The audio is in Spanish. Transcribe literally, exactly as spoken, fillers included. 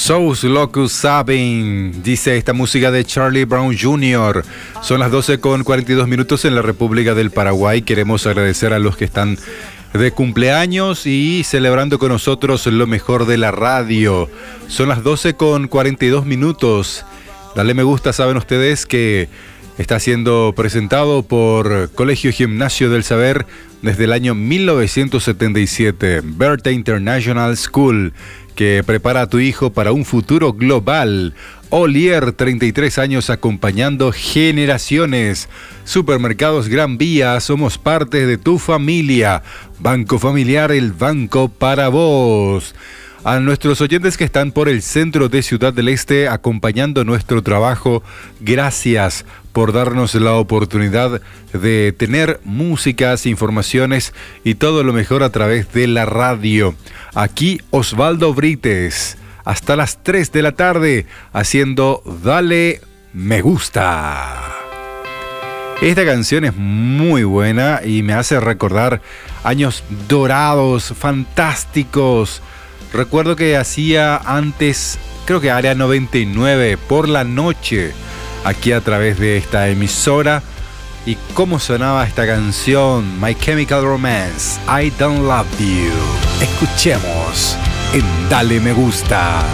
Sous Locus Sabin, dice esta música de Charlie Brown junior Son las doce con cuarenta y dos minutos en la República del Paraguay. Queremos agradecer a los que están de cumpleaños y celebrando con nosotros lo mejor de la radio. Son las doce con cuarenta y dos minutos. Dale me gusta, saben ustedes que está siendo presentado por Colegio Gimnasio del Saber desde el año mil novecientos setenta y siete. Berta International School, que prepara a tu hijo para un futuro global. Olier, treinta y tres años acompañando generaciones. Supermercados Gran Vía, somos parte de tu familia. Banco Familiar, el banco para vos. A nuestros oyentes que están por el centro de Ciudad del Este acompañando nuestro trabajo, gracias por darnos la oportunidad de tener músicas, informaciones y todo lo mejor a través de la radio. Aquí Osvaldo Brites, hasta las tres de la tarde, haciendo Dale Me Gusta. Esta canción es muy buena y me hace recordar años dorados, fantásticos. Recuerdo que hacía antes, creo que Área noventa y nueve, por la noche, aquí a través de esta emisora. Y cómo sonaba esta canción, My Chemical Romance, I Don't Love You. Escuchemos en Dale Me Gusta.